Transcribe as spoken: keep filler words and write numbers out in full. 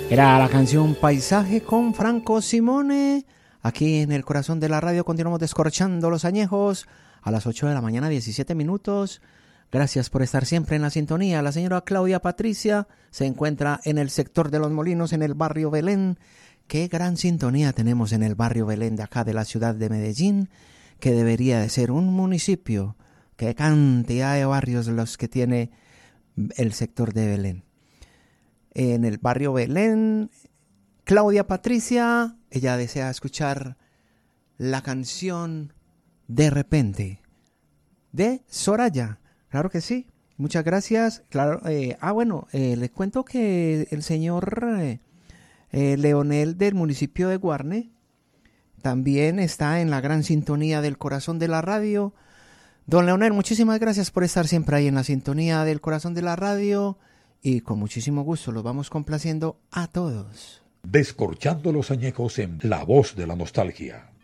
Era la canción Paisaje con Franco Simone. Aquí en el corazón de la radio continuamos descorchando los añejos a las ocho de la mañana, diecisiete minutos. Gracias por estar siempre en la sintonía. La señora Claudia Patricia se encuentra en el sector de Los Molinos, en el barrio Belén. Qué gran sintonía tenemos en el barrio Belén de acá de la ciudad de Medellín, que debería de ser un municipio. Qué cantidad de barrios los que tiene el sector de Belén. En el barrio Belén, Claudia Patricia, ella desea escuchar la canción De Repente de Soraya. Claro que sí, muchas gracias. Claro, eh, ah, bueno, eh, les cuento que el señor eh, eh, Leonel del municipio de Guarne también está en la gran sintonía del corazón de la radio. Don Leonel, muchísimas gracias por estar siempre ahí en la sintonía del corazón de la radio. Y con muchísimo gusto los vamos complaciendo a todos. Descorchando los añejos en La Voz de la Nostalgia.